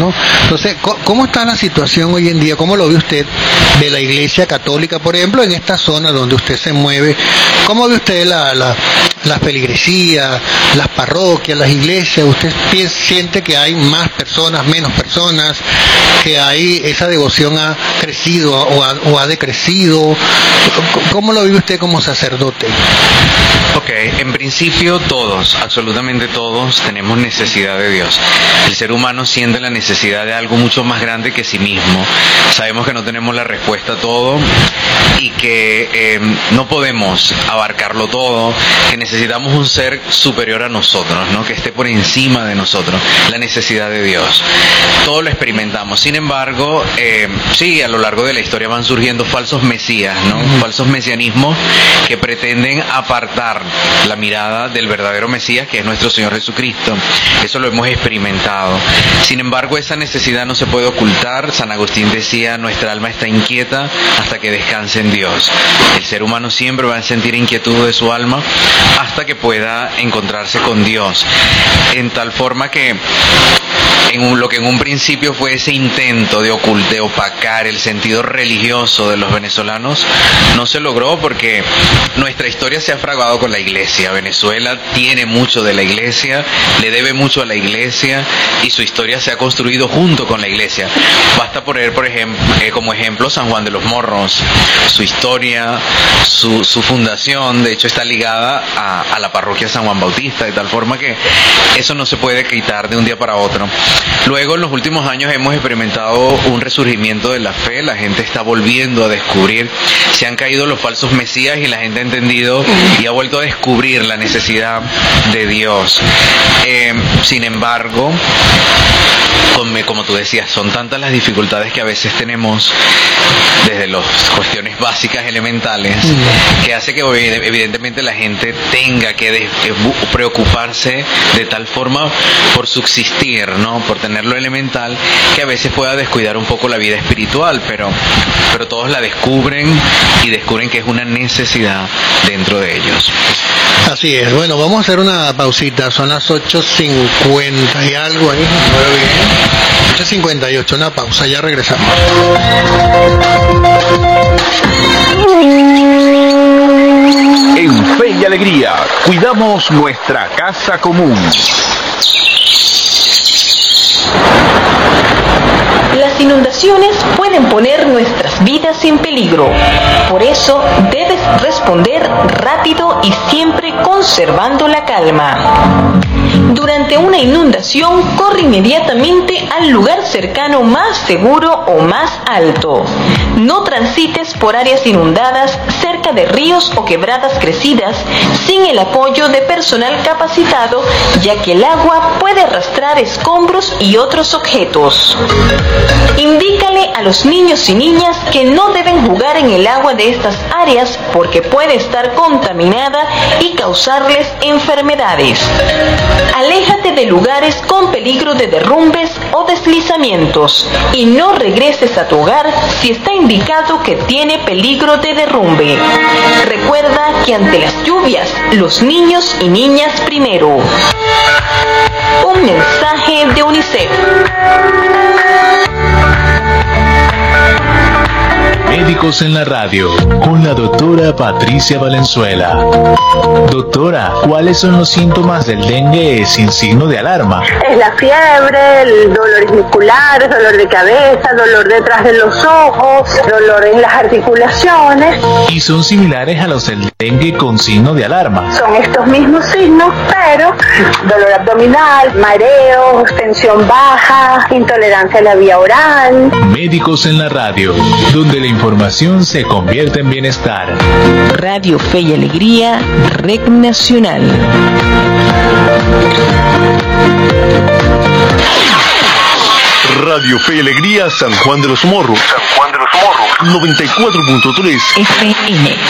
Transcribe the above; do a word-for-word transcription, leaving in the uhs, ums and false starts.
¿no? Entonces, ¿cómo está la situación hoy en día? ¿Cómo lo ve usted de la Iglesia Católica, por ejemplo, en esta zona donde usted se mueve? ¿Cómo ve usted la, la, las feligresías, las parroquias, las iglesias? ¿Usted piensa, siente que hay más personas, menos personas, que hay esa devoción ha crecido o ha, o ha decrecido? ¿Cómo lo vive usted como sacerdote? Ok, en principio todos, absolutamente todos tenemos necesidad de Dios. El ser humano siente la necesidad de algo mucho más grande que sí mismo. Sabemos que no tenemos la respuesta a todo y que eh, no podemos abarcarlo todo, que necesitamos un ser superior a nosotros, ¿no? Que esté por encima de nosotros, la necesidad de Dios. Todo lo experimentamos. Sin embargo, eh, sí, a lo largo de la historia van surgiendo falsos mesías, ¿no? Uh-huh. Falsos mesianismos que pretenden apartar la mirada del verdadero Mesías, que es nuestro Señor Jesucristo. Eso lo hemos experimentado. Sin embargo, esa necesidad no se puede ocultar. San Agustín decía, nuestra alma está inquieta hasta que descanse en Dios. El ser humano siempre va a sentir inquietud de su alma hasta que pueda encontrarse con Dios. En tal forma que en un, lo que en un principio fue ese intento de ocultar, de opacar el sentido religioso de los venezolanos, no se logró porque nuestra historia se ha fraguado con la iglesia. Venezuela tiene mucho de la iglesia, le debe mucho a la iglesia y su historia se ha construido junto con la iglesia. Basta poner, por ejemplo, eh, como ejemplo San Juan de los Morros. Su historia, su, su fundación, de hecho está ligada a, a la parroquia San Juan Bautista, de tal forma que eso no se puede quitar de un día para otro. Luego, en los últimos años hemos experimentado un resurgimiento de la fe, la gente está volviendo a descubrir, se han caído los falsos mesías y la gente ha entendido y ha vuelto a descubrir la necesidad de Dios. Eh, sin embargo, como tú decías, son tantas las dificultades que a veces tenemos desde las cuestiones básicas elementales que hace que evidentemente la gente tenga que de, preocuparse de tal forma por subsistir, ¿no? Por tener lo elemental, que a veces pueda descuidar un poco la vida espiritual, pero, pero todos la descubren y descubren que es una necesidad dentro de ellos. Así es. Bueno, vamos a hacer una pausita, son las ocho cincuenta y algo ahí, ocho cincuenta y ocho, una pausa, ya regresamos. En Fe y Alegría, cuidamos nuestra casa común. Las inundaciones pueden poner nuestras vidas en peligro. Por eso debes responder rápido y siempre conservando la calma. Durante una inundación, corre inmediatamente al lugar cercano más seguro o más alto. No transites por áreas inundadas cerca de ríos o quebradas crecidas sin el apoyo de personal capacitado, ya que el agua puede arrastrar escombros y otros objetos. Indícale a los niños y niñas que no deben jugar en el agua de estas áreas porque puede estar contaminada y causarles enfermedades. Aléjate de lugares con peligro de derrumbes o deslizamientos y no regreses a tu hogar si está indicado que tiene peligro de derrumbe. Recuerda que ante las lluvias, los niños y niñas primero. Un mensaje de UNICEF. Médicos en la radio, con la doctora Patricia Valenzuela. Doctora, ¿cuáles son los síntomas del dengue sin signo de alarma? Es la fiebre, el dolor muscular, dolor de cabeza, dolor detrás de los ojos, dolor en las articulaciones. ¿Y son similares a los del dengue con signo de alarma? Son estos mismos signos, pero dolor abdominal, mareos, tensión baja, intolerancia a la vía oral. Médicos en la radio, donde la información se convierte en bienestar. Radio Fe y Alegría, Red Nacional. Radio Fe y Alegría, San Juan de los Morros. San Juan de los Morros. noventa y cuatro punto tres F M.